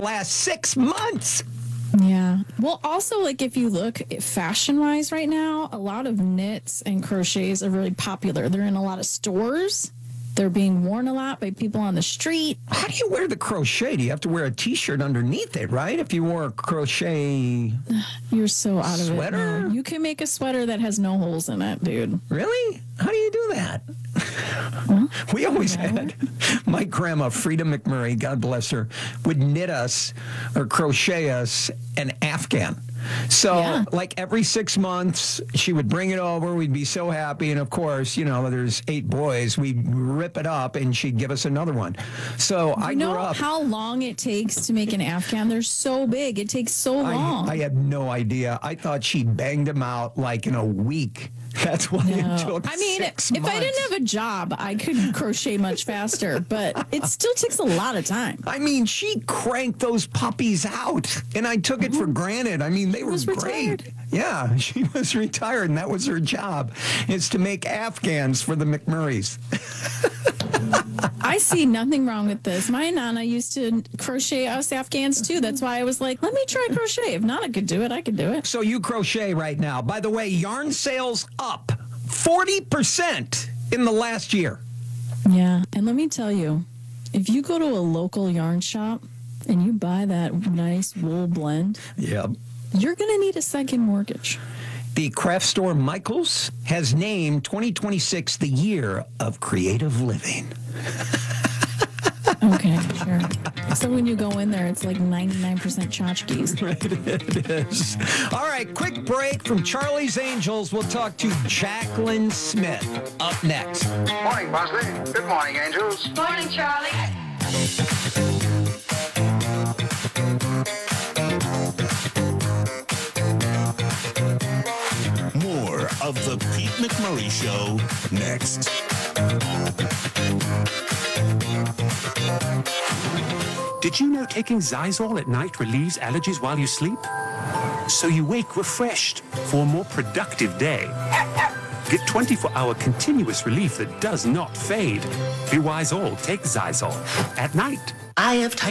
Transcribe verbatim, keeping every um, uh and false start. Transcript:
last six months. Yeah. Well, also, like, if you look fashion-wise right now, a lot of knits and crochets are really popular. They're in a lot of stores. They're being worn a lot by people on the street. How do you wear the crochet? Do you have to wear a T-shirt underneath it, right? If you wore a crochet You're so out of sweater? it. No. You can make a sweater that has no holes in it, dude. Really? How do you do that? Well, we always had, my grandma, Frida McMurray, God bless her, would knit us or crochet us an Afghan. So, Yeah. like, every six months, she would bring it over. We'd be so happy. And, of course, you know, there's eight boys. We'd rip it up, and she'd give us another one. So, I You know grew up. how long it takes to make an Afghan? They're so big. It takes so long. I, I had no idea. I thought she banged them out, like, in a week. That's why No. it took I mean, six if months. I didn't have a job, I could crochet much faster, but it still takes a lot of time. I mean, she cranked those puppies out, and I took it for granted. I mean, they were was great. retired. Yeah, she was retired, and that was her job, is to make Afghans for the McMurrays. I see nothing wrong with this. My Nana used to crochet us Afghans too. That's why I was like, let me try crochet. If Nana could do it, I could do it. So you crochet right now. By the way, yarn sales up forty percent in the last year. Yeah. And let me tell you, if you go to a local yarn shop and you buy that nice wool blend, Yep. you're going to need a second mortgage. The craft store Michaels has named twenty twenty-six the year of creative living. Okay, sure. So when you go in there, it's like ninety-nine percent tchotchkes. It is. All right, quick break from Charlie's Angels. We'll talk to Jacqueline Smith up next. Morning, Bosley. Good morning, Angels. Morning, Charlie. More of the Pete McMurray Show next. Did you know taking Zysol at night relieves allergies while you sleep? So you wake refreshed for a more productive day. Get twenty-four hour continuous relief that does not fade. Be wise all, take Zysol at night. I have